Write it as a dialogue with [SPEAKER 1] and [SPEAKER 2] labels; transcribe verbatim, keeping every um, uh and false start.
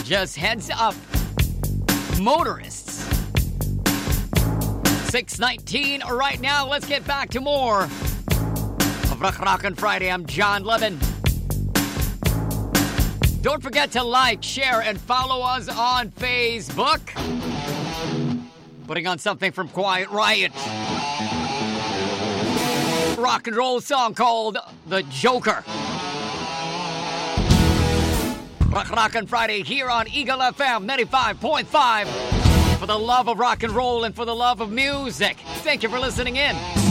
[SPEAKER 1] Just heads up, motorists. six nineteen right now. Let's get back to more of Rock Rockin' Friday. I'm John Levin. Don't forget to like, share, and follow us on Facebook. Putting on something from Quiet Riot. Rock and roll song called The Joker. Rock Rockin' Friday here on Eagle F M ninety-five point five. For the love of rock and roll and for the love of music. Thank you for listening in.